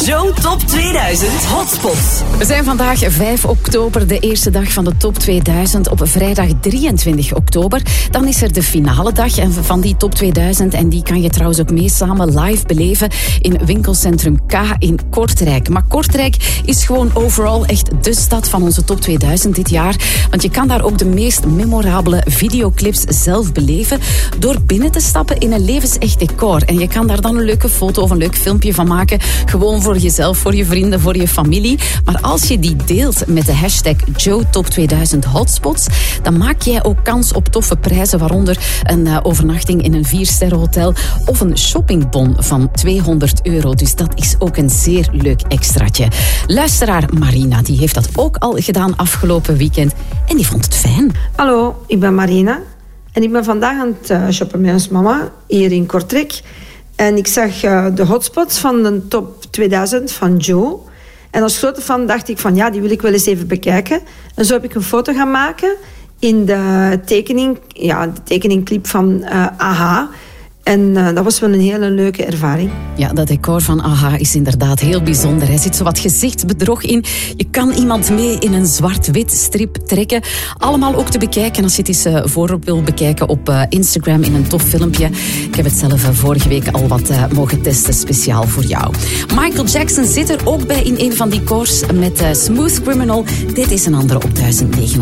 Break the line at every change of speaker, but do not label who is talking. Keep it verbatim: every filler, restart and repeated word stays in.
Joe Top tweeduizend Hotspots.
We zijn vandaag vijf oktober, de eerste dag van de Top tweeduizend. Op vrijdag drieëntwintig oktober. Dan is er de finale dag van die Top tweeduizend. En die kan je trouwens ook mee samen live beleven in winkelcentrum K in Kortrijk. Maar Kortrijk is gewoon overal echt de stad van onze Top tweeduizend dit jaar. Want je kan daar ook de meest memorabele videoclips zelf beleven door binnen te stappen in een levensecht decor. En je kan daar dan een leuke foto of een leuk filmpje van maken. Gewoon voor jezelf, voor je vrienden, voor je familie. Maar als je die deelt met de hashtag Joe Top tweeduizend Hotspots, dan maak jij ook kans op toffe prijzen, waaronder een uh, overnachting in een vier-sterrenhotel of een shoppingbon van tweehonderd euro. Dus dat is ook een zeer leuk extraatje. Luisteraar Marina, die heeft dat ook al gedaan afgelopen weekend en die vond het fijn.
Hallo, ik ben Marina en ik ben vandaag aan het uh, shoppen met ons mama hier in Kortrijk. En ik zag uh, de hotspots van de Top tweeduizend van Joe. En als grote fan dacht ik van ja, die wil ik wel eens even bekijken. En zo heb ik een foto gaan maken in de tekening, ja, de tekeningclip van uh, A H. En uh, dat was wel een hele leuke ervaring.
Ja, dat decor van A H is inderdaad heel bijzonder. Er zit zo wat gezichtsbedrog in. Je kan iemand mee in een zwart-wit strip trekken. Allemaal ook te bekijken als je het eens uh, voorop wil bekijken op uh, Instagram in een tof filmpje. Ik heb het zelf uh, vorige week al wat uh, mogen testen, speciaal voor jou. Michael Jackson zit er ook bij in een van die cores met uh, Smooth Criminal. Dit is een andere op duizend negenhonderd.